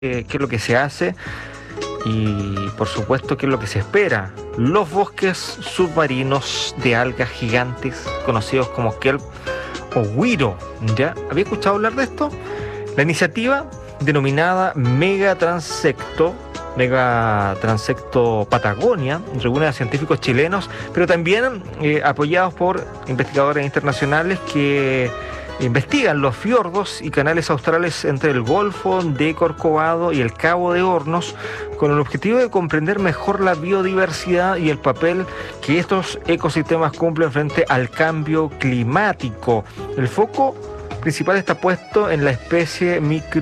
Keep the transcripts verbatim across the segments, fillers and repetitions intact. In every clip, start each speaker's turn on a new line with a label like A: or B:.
A: qué es lo que se hace y por supuesto qué es lo que se espera. Los bosques submarinos de algas gigantes conocidos como kelp o güiro. ¿Ya? ¿Había escuchado hablar de esto? La iniciativa denominada Mega Transecto Mega Transecto Patagonia reúne a científicos chilenos, pero también eh, apoyados por investigadores internacionales que investigan los fiordos y canales australes entre el Golfo de Corcovado y el Cabo de Hornos, con el objetivo de comprender mejor la biodiversidad y el papel que estos ecosistemas cumplen frente al cambio climático. El foco principal está puesto en la especie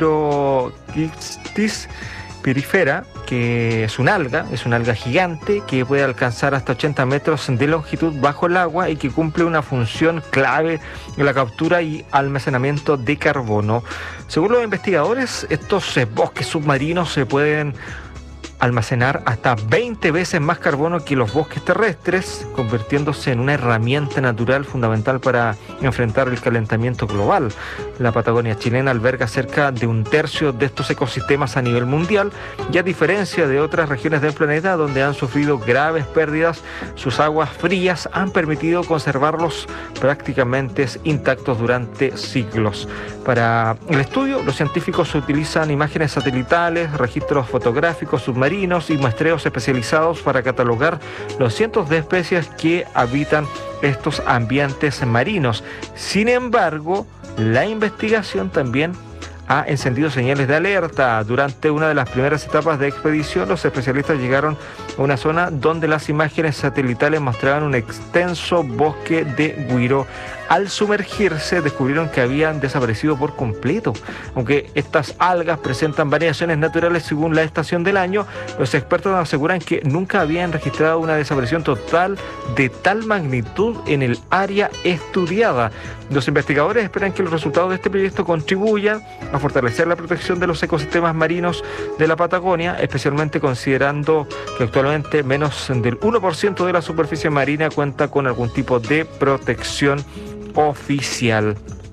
A: Microchixtis pirifera, que es un alga, es una alga gigante que puede alcanzar hasta ochenta metros de longitud bajo el agua y que cumple una función clave en la captura y almacenamiento de carbono. Según los investigadores, estos eh, bosques submarinos se pueden almacenar hasta veinte veces más carbono que los bosques terrestres, convirtiéndose en una herramienta natural fundamental para enfrentar el calentamiento global. La Patagonia chilena alberga cerca de un tercio de estos ecosistemas a nivel mundial, y a diferencia de otras regiones del planeta donde han sufrido graves pérdidas, sus aguas frías han permitido conservarlos prácticamente intactos durante siglos. Para el estudio, los científicos utilizan imágenes satelitales, registros fotográficos submarinos y muestreos especializados para catalogar los cientos de especies que habitan estos ambientes marinos. Sin embargo, la investigación también ha encendido señales de alerta. Durante una de las primeras etapas de expedición, los especialistas llegaron a una zona donde las imágenes satelitales mostraban un extenso bosque de güiro. Al sumergirse, descubrieron que habían desaparecido por completo. Aunque estas algas presentan variaciones naturales según la estación del año, los expertos aseguran que nunca habían registrado una desaparición total de tal magnitud en el área estudiada. Los investigadores esperan que los resultados de este proyecto contribuyan a fortalecer la protección de los ecosistemas marinos de la Patagonia, especialmente considerando que actualmente menos del uno por ciento de la superficie marina cuenta con algún tipo de protección oficial.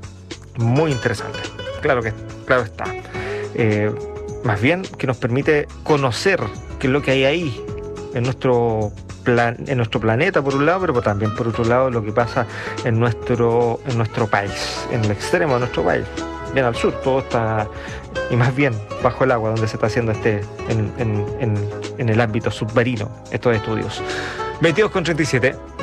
A: Muy interesante. Claro que claro está. Eh, más bien que nos permite conocer qué es lo que hay ahí en nuestro plan, en nuestro planeta por un lado, pero también por otro lado lo que pasa en nuestro en nuestro país, en el extremo de nuestro país, bien al sur. Todo está, y más bien bajo el agua, donde se está haciendo este en, en, en, en el ámbito submarino estos estudios. veintidós con treinta y siete.